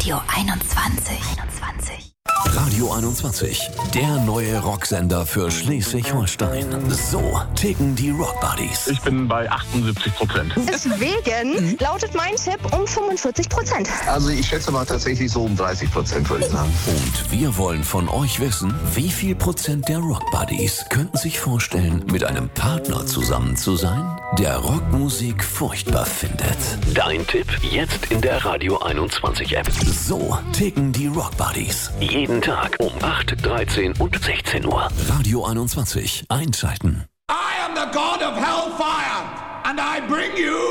Radio 21. Radio 21, der neue Rocksender für Schleswig-Holstein. So ticken die Rock Buddies. Ich bin bei 78%. Deswegen lautet mein Tipp um 45%. Also ich schätze mal tatsächlich so um 30%, würde ich sagen. Und wir wollen von euch wissen, wie viel Prozent der Rock Buddies könnten sich vorstellen, mit einem Partner zusammen zu sein, der Rockmusik furchtbar findet. Dein Tipp jetzt in der Radio 21 App. So ticken die Rock Buddies. Jeden Tag um 8, 13 und 16 Uhr. Radio 21 einschalten. I am the god of hellfire and I bring you